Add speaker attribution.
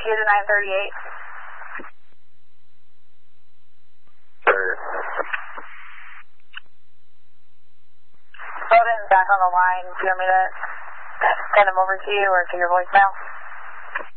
Speaker 1: you to 938.
Speaker 2: Sure.
Speaker 1: Bowden's back on the line. Do you want me to send him over to you or to your voicemail?